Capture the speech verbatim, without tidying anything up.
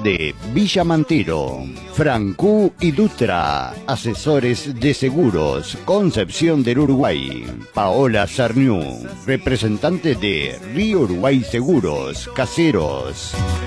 de Villa Mantero. Francú y Dutra, asesores de seguros, Concepción del Uruguay. Paola Sarniú, representante de Río Uruguay Seguros Caseros.